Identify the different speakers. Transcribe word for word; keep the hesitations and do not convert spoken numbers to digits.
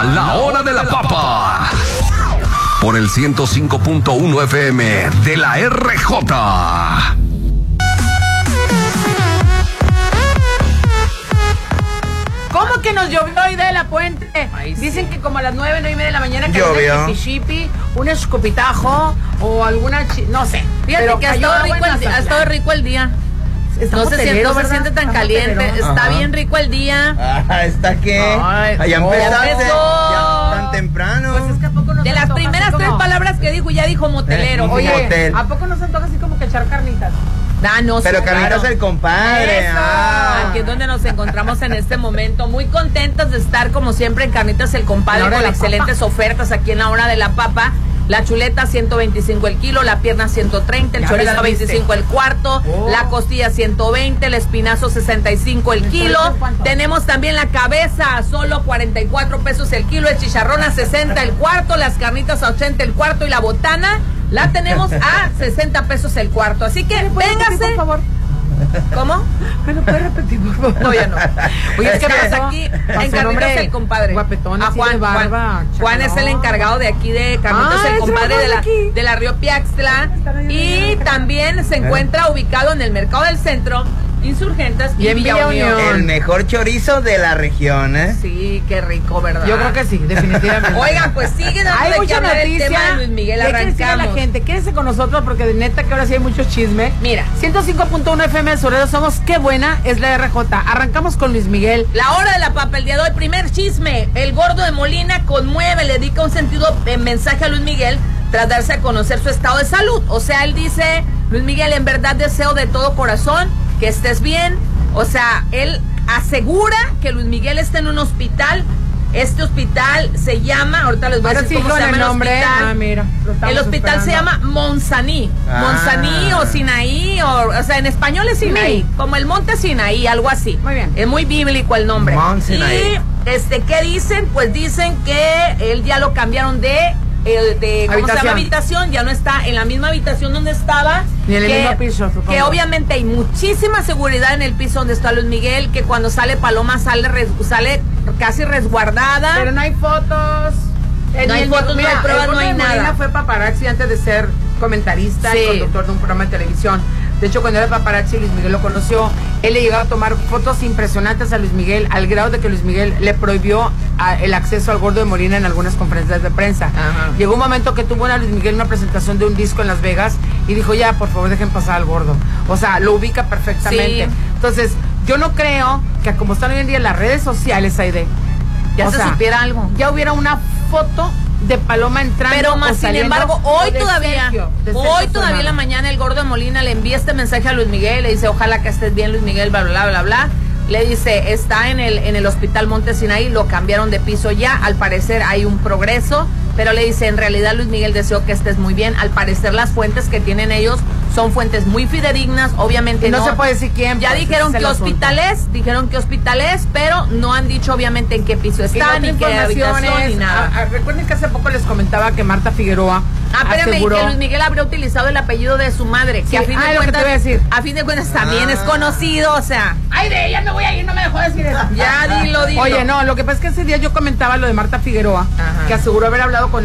Speaker 1: escucha La Hora de la Papa por el ciento cinco punto uno F M de la R J.
Speaker 2: ¿Cómo que nos llovió hoy de la puente? Ay, sí. Dicen que como a las nueve, nueve y media de la mañana que
Speaker 3: llovió.
Speaker 2: un chipi, un escupitajo o alguna chi... no sé.
Speaker 4: Fíjate
Speaker 2: pero
Speaker 4: que ha estado, rico el, ha estado rico el día.
Speaker 2: Está
Speaker 4: no, se siente, no se siente tan caliente.
Speaker 2: Hotelero.
Speaker 4: Está
Speaker 3: Ajá.
Speaker 4: bien rico el día.
Speaker 3: Ah, ¿está qué?
Speaker 2: Ay,
Speaker 3: ya
Speaker 2: no,
Speaker 3: empezaste.
Speaker 4: ya empezó.
Speaker 3: Ya tan temprano.
Speaker 2: Pues es que a poco nos
Speaker 4: De las
Speaker 2: antoja
Speaker 4: primeras
Speaker 2: así
Speaker 4: tres
Speaker 2: como...
Speaker 4: palabras que dijo, ya dijo motelero.
Speaker 3: Eh, un
Speaker 2: Oye,
Speaker 3: motel.
Speaker 2: ¿a poco nos antoja así como que echar carnitas?
Speaker 4: Ah, no,
Speaker 3: Pero
Speaker 4: sí,
Speaker 3: Carlitos
Speaker 4: claro.
Speaker 3: el compadre.
Speaker 2: Eso.
Speaker 3: Ah.
Speaker 4: Aquí es donde nos encontramos en este momento. Muy contentos de estar, como siempre, en Carnitas el Compadre,
Speaker 2: La Hora
Speaker 4: con
Speaker 2: de la
Speaker 4: excelentes
Speaker 2: Papa.
Speaker 4: ofertas aquí en La Hora de la Papa. La chuleta ciento veinticinco el kilo, la pierna ciento treinta, el
Speaker 2: Ya me
Speaker 4: chorizo
Speaker 2: la viste.
Speaker 4: veinticinco el cuarto,
Speaker 2: Oh.
Speaker 4: la costilla ciento veinte, el espinazo sesenta y cinco el
Speaker 2: ¿El
Speaker 4: kilo.
Speaker 2: chorizo cuánto?
Speaker 4: Tenemos también la cabeza a solo cuarenta y cuatro pesos el kilo, el chicharrón a sesenta el cuarto, las carnitas a ochenta el cuarto y la botana la tenemos a sesenta pesos el cuarto. Así que
Speaker 2: ¿Puedes repetir,
Speaker 4: véngase.
Speaker 2: por favor?
Speaker 4: ¿Cómo?
Speaker 2: ¿Me lo puedes repetir, por favor?
Speaker 4: No, ya no.
Speaker 2: Oye, es que
Speaker 4: Estamos
Speaker 2: pasó-
Speaker 4: aquí
Speaker 2: pasó
Speaker 4: en
Speaker 2: un
Speaker 4: Carnitas
Speaker 2: hombre
Speaker 4: el Compadre.
Speaker 2: guapetón,
Speaker 4: A
Speaker 2: así
Speaker 4: Juan,
Speaker 2: de barba,
Speaker 4: Juan, Juan es el
Speaker 2: chacalón.
Speaker 4: encargado de aquí de Carnitas
Speaker 2: Ah,
Speaker 4: el
Speaker 2: ese
Speaker 4: Compadre
Speaker 2: Juan
Speaker 4: de la,
Speaker 2: aquí.
Speaker 4: de la Río Piaxtla.
Speaker 2: Están ahí en
Speaker 4: Y
Speaker 2: el-
Speaker 4: también se encuentra ubicado en el Mercado del Centro, Insurgentes y,
Speaker 2: Y en Villa Unión.
Speaker 3: El mejor chorizo de la región, ¿eh?
Speaker 4: Sí, qué rico, ¿verdad?
Speaker 2: Yo creo que sí, definitivamente.
Speaker 4: Oigan, pues sigue dando
Speaker 2: Hay
Speaker 4: de qué
Speaker 2: mucha
Speaker 4: hablar el
Speaker 2: noticia.
Speaker 4: tema de Luis Miguel.
Speaker 2: Y hay que decirle a la
Speaker 4: Arrancamos.
Speaker 2: gente, quédense con nosotros porque de neta que ahora sí hay mucho chisme.
Speaker 4: Mira.
Speaker 2: ciento cinco punto uno F M de Soredo somos, qué buena es la R J. Arrancamos con Luis Miguel.
Speaker 4: La Hora de la Papa, el día de hoy, primer chisme. El gordo de Molina conmueve, le dedica un sentido de mensaje a Luis Miguel tras darse a conocer su estado de salud. O sea, él dice, Luis Miguel, en verdad deseo de todo corazón que estés bien. O sea, él asegura que Luis Miguel está en un hospital. Este hospital se llama, ahorita les voy a
Speaker 2: Ahora
Speaker 4: decir
Speaker 2: sí
Speaker 4: cómo
Speaker 2: con
Speaker 4: se llama
Speaker 2: el
Speaker 4: el
Speaker 2: nombre.
Speaker 4: hospital.
Speaker 2: Ah, mira. lo estamos
Speaker 4: El hospital se
Speaker 2: esperando.
Speaker 4: llama Monsaní,
Speaker 3: Ah.
Speaker 4: Monsaní o Sinaí, o, o sea, en español es Sinaí,
Speaker 2: Sí.
Speaker 4: como el monte Sinaí, algo así.
Speaker 2: Muy bien.
Speaker 4: Es muy bíblico el nombre.
Speaker 3: Mount Sinaí.
Speaker 4: Y, este, ¿qué dicen? Pues dicen que él ya lo cambiaron de, eh, de ¿cómo se llama?
Speaker 2: Habitación.
Speaker 4: Habitación, ya no está en la misma habitación donde estaba.
Speaker 2: Ni en el
Speaker 4: que,
Speaker 2: mismo piso, supongo.
Speaker 4: Que obviamente hay muchísima seguridad en el piso donde está Luis Miguel, que cuando sale Paloma sale, res- sale casi resguardada.
Speaker 2: Pero no hay fotos. Eh,
Speaker 4: No
Speaker 2: ni
Speaker 4: hay
Speaker 2: el-
Speaker 4: fotos, no hay
Speaker 2: mira,
Speaker 4: pruebas,
Speaker 2: el
Speaker 4: no hay
Speaker 2: gordo de Molina
Speaker 4: nada.
Speaker 2: fue paparazzi antes de ser comentarista
Speaker 4: Sí.
Speaker 2: y conductor de un programa de televisión. De hecho, cuando era paparazzi, Luis Miguel lo conoció. Él le llegó a tomar fotos impresionantes a Luis Miguel, al grado de que Luis Miguel le prohibió a- el acceso al gordo de Molina en algunas conferencias de prensa.
Speaker 4: Ajá.
Speaker 2: Llegó un momento que tuvo a Luis Miguel una presentación de un disco en Las Vegas y dijo, ya, por favor, dejen pasar al gordo. O sea, lo ubica perfectamente.
Speaker 4: Sí.
Speaker 2: Entonces, yo no creo que como están hoy en día las redes sociales, Aide,
Speaker 4: Ya
Speaker 2: o
Speaker 4: se
Speaker 2: sea,
Speaker 4: supiera algo.
Speaker 2: ya hubiera una foto de Paloma entrando.
Speaker 4: Pero más
Speaker 2: o
Speaker 4: sin
Speaker 2: saliendo,
Speaker 4: embargo,
Speaker 2: o
Speaker 4: hoy
Speaker 2: de
Speaker 4: todavía,
Speaker 2: Sergio, de Sergio,
Speaker 4: hoy
Speaker 2: su
Speaker 4: todavía en la
Speaker 2: hermano.
Speaker 4: mañana el gordo de Molina le envía este mensaje a Luis Miguel, le dice, ojalá que estés bien Luis Miguel, bla, bla, bla, bla, bla. Le dice, está en el, en el hospital Monte Sinaí, lo cambiaron de piso ya, al parecer hay un progreso, pero le dice, en realidad Luis Miguel deseo que estés muy bien, al parecer las fuentes que tienen ellos son fuentes muy fidedignas, obviamente
Speaker 2: Y no
Speaker 4: no,
Speaker 2: se puede decir quién.
Speaker 4: ya
Speaker 2: pues,
Speaker 4: dijeron
Speaker 2: ese es
Speaker 4: que
Speaker 2: el asunto.
Speaker 4: hospital es, dijeron que hospital es, pero no han dicho obviamente en qué piso
Speaker 2: Y la
Speaker 4: está,
Speaker 2: otra
Speaker 4: ni qué
Speaker 2: información
Speaker 4: habitación,
Speaker 2: es,
Speaker 4: ni nada.
Speaker 2: ah, ah, recuerden que hace poco les comentaba que Marta Figueroa
Speaker 4: Ah, espérame, y
Speaker 2: aseguró...
Speaker 4: que Luis Miguel habría utilizado el apellido de su madre, que
Speaker 2: Sí,
Speaker 4: a fin
Speaker 2: ah,
Speaker 4: de
Speaker 2: lo que te
Speaker 4: cuentas,
Speaker 2: iba a decir.
Speaker 4: a fin de cuentas también
Speaker 3: Ah.
Speaker 4: es conocido, o sea,
Speaker 2: Ay, de ella me voy a ir, no me dejó decir eso.
Speaker 4: ya dilo, dilo.
Speaker 2: Oye, no, lo que pasa es que ese día yo comentaba lo de Marta Figueroa,
Speaker 4: Ajá.
Speaker 2: que aseguró haber hablado con